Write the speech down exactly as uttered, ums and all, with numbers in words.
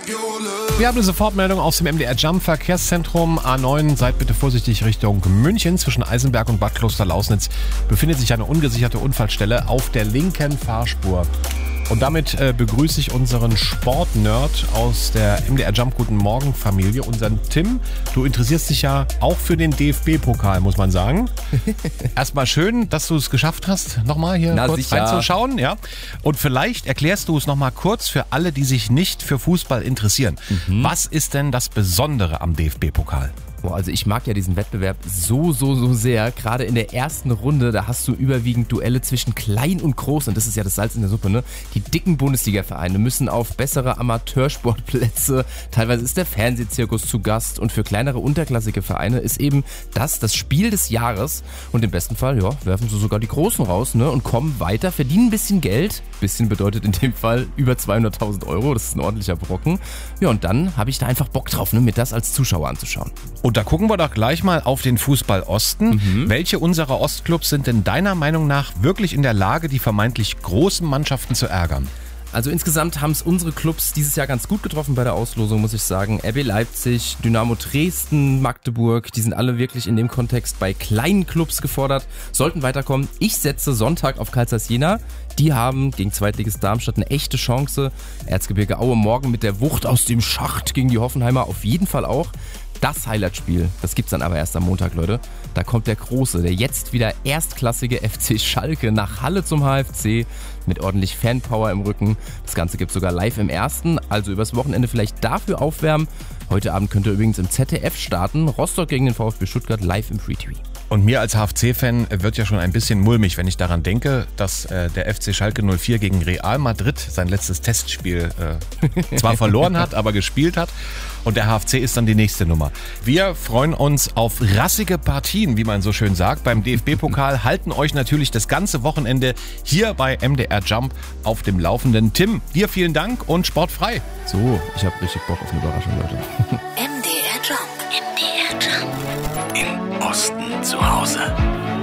Wir haben eine Sofortmeldung aus dem M D R Jump Verkehrszentrum A neun. Seid bitte vorsichtig Richtung München. Zwischen Eisenberg und Bad Kloster-Lausnitz befindet sich eine ungesicherte Unfallstelle auf der linken Fahrspur. Und damit äh, begrüße ich unseren Sportnerd aus der M D R Jump Guten Morgen Familie, unseren Tim. Du interessierst dich ja auch für den D F B-Pokal, muss man sagen. Erstmal schön, dass du es geschafft hast, nochmal hier Na, kurz sicher. reinzuschauen. Ja? Und vielleicht erklärst du es nochmal kurz für alle, die sich nicht für Fußball interessieren. Mhm. Was ist denn das Besondere am D F B-Pokal? Boah, also ich mag ja diesen Wettbewerb so, so, so sehr. Gerade in der ersten Runde, da hast du überwiegend Duelle zwischen klein und groß. Und das ist ja das Salz in der Suppe, ne? Die dicken Bundesliga-Vereine müssen auf bessere Amateursportplätze. Teilweise ist der Fernsehzirkus zu Gast. Und für kleinere unterklassige Vereine ist eben das das Spiel des Jahres. Und im besten Fall, ja, werfen sie sogar die Großen raus, ne? Und kommen weiter, verdienen ein bisschen Geld. Bisschen bedeutet in dem Fall über zweihunderttausend Euro. Das ist ein ordentlicher Brocken. Ja, und dann habe ich da einfach Bock drauf, ne? Mir das als Zuschauer anzuschauen. Und da gucken wir doch gleich mal auf den Fußball Osten. Mhm. Welche unserer Ostclubs sind denn deiner Meinung nach wirklich in der Lage, die vermeintlich großen Mannschaften zu ärgern? Also insgesamt haben es unsere Clubs dieses Jahr ganz gut getroffen bei der Auslosung, muss ich sagen. R B Leipzig, Dynamo Dresden, Magdeburg, die sind alle wirklich in dem Kontext bei kleinen Clubs gefordert, sollten weiterkommen. Ich setze Sonntag auf Carl Zeiss Jena. Die haben gegen Zweitligist Darmstadt eine echte Chance. Erzgebirge Aue morgen mit der Wucht aus dem Schacht gegen die Hoffenheimer auf jeden Fall auch. Das Highlight-Spiel, das gibt's dann aber erst am Montag, Leute. Da kommt der große, der jetzt wieder erstklassige F C Schalke nach Halle zum H F C mit ordentlich Fanpower im Rücken. Das Ganze gibt's sogar live im Ersten, also übers Wochenende vielleicht dafür aufwärmen. Heute Abend könnt ihr übrigens im Z D F starten. Rostock gegen den VfB Stuttgart live im Free T V. Und mir als H F C-Fan wird ja schon ein bisschen mulmig, wenn ich daran denke, dass äh, der F C Schalke null vier gegen Real Madrid sein letztes Testspiel äh, zwar verloren hat, aber gespielt hat. Und der H F C ist dann die nächste Nummer. Wir freuen uns auf rassige Partien, wie man so schön sagt, beim D F B-Pokal. Halten euch natürlich das ganze Wochenende hier bei M D R Jump auf dem Laufenden. Tim, dir vielen Dank und sportfrei. So, ich habe richtig Bock auf eine Überraschung, Leute. M D R Jump. M D R Jump. Im Osten zu Hause.